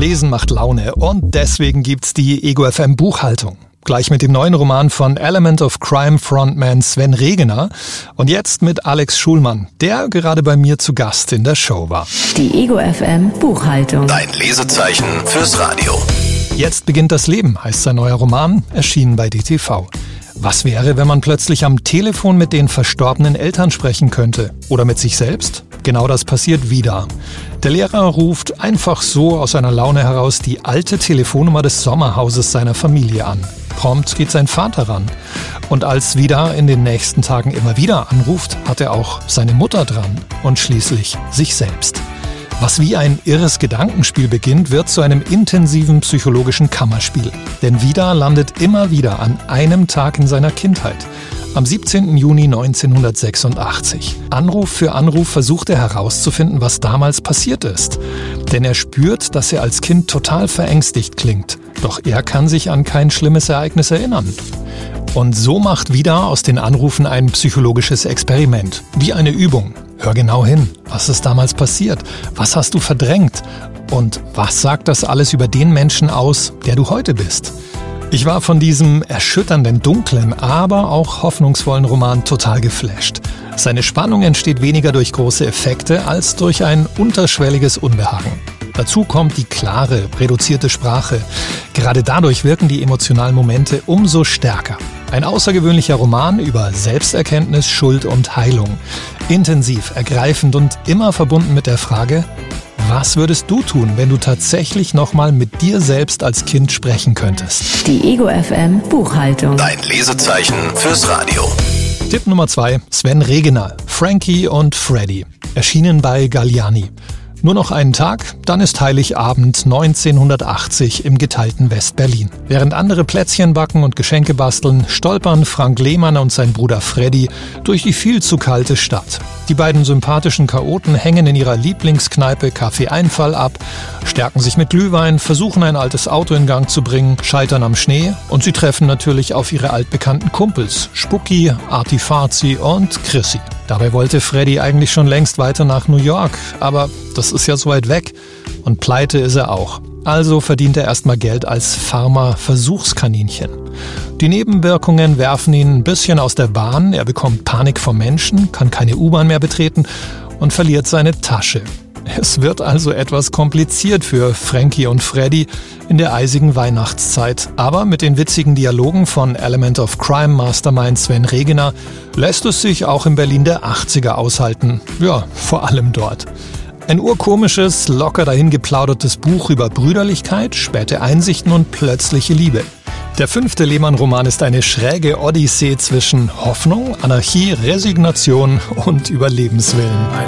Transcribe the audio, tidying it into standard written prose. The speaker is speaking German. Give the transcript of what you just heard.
Lesen macht Laune und deswegen gibt's die Ego FM Buchhaltung. Gleich mit dem neuen Roman von Element of Crime Frontman Sven Regener und jetzt mit Alex Schulmann, der gerade bei mir zu Gast in der Show war. Die Ego FM Buchhaltung. Dein Lesezeichen fürs Radio. Jetzt beginnt das Leben, heißt sein neuer Roman, erschienen bei DTV. Was wäre, wenn man plötzlich am Telefon mit den verstorbenen Eltern sprechen könnte? Oder mit sich selbst? Genau das passiert wieder. Der Lehrer ruft einfach so aus seiner Laune heraus die alte Telefonnummer des Sommerhauses seiner Familie an. Prompt geht sein Vater ran. Und als Vida in den nächsten Tagen immer wieder anruft, hat er auch seine Mutter dran und schließlich sich selbst. Was wie ein irres Gedankenspiel beginnt, wird zu einem intensiven psychologischen Kammerspiel. Denn Vida landet immer wieder an einem Tag in seiner Kindheit. Am 17. Juni 1986. Anruf für Anruf versucht er herauszufinden, was damals passiert ist. Denn er spürt, dass er als Kind total verängstigt klingt. Doch er kann sich an kein schlimmes Ereignis erinnern. Und so macht Vida aus den Anrufen ein psychologisches Experiment. Wie eine Übung. Hör genau hin. Was ist damals passiert? Was hast du verdrängt? Und was sagt das alles über den Menschen aus, der du heute bist? Ich war von diesem erschütternden, dunklen, aber auch hoffnungsvollen Roman total geflasht. Seine Spannung entsteht weniger durch große Effekte als durch ein unterschwelliges Unbehagen. Dazu kommt die klare, reduzierte Sprache. Gerade dadurch wirken die emotionalen Momente umso stärker. Ein außergewöhnlicher Roman über Selbsterkenntnis, Schuld und Heilung. Intensiv, ergreifend und immer verbunden mit der Frage: Was würdest du tun, wenn du tatsächlich nochmal mit dir selbst als Kind sprechen könntest? Die Ego FM Buchhaltung. Dein Lesezeichen fürs Radio. Tipp Nummer 2, Sven Regener, Frankie und Freddy. Erschienen bei Galliani. Nur noch einen Tag, dann ist Heiligabend 1980 im geteilten West-Berlin. Während andere Plätzchen backen und Geschenke basteln, stolpern Frank Lehmann und sein Bruder Freddy durch die viel zu kalte Stadt. Die beiden sympathischen Chaoten hängen in ihrer Lieblingskneipe Café Einfall ab, stärken sich mit Glühwein, versuchen ein altes Auto in Gang zu bringen, scheitern am Schnee und sie treffen natürlich auf ihre altbekannten Kumpels Spucki, Artifazi und Chrissy. Dabei wollte Freddy eigentlich schon längst weiter nach New York, aber das ist ja so weit weg und pleite ist er auch. Also verdient er erstmal Geld als Pharma-Versuchskaninchen. Die Nebenwirkungen werfen ihn ein bisschen aus der Bahn, er bekommt Panik vor Menschen, kann keine U-Bahn mehr betreten und verliert seine Tasche. Es wird also etwas kompliziert für Frankie und Freddy in der eisigen Weihnachtszeit. Aber mit den witzigen Dialogen von Element of Crime Mastermind Sven Regener lässt es sich auch in Berlin der 80er aushalten. Ja, vor allem dort. Ein urkomisches, locker dahingeplaudertes Buch über Brüderlichkeit, späte Einsichten und plötzliche Liebe. Der 5. Lehmann-Roman ist eine schräge Odyssee zwischen Hoffnung, Anarchie, Resignation und Überlebenswillen.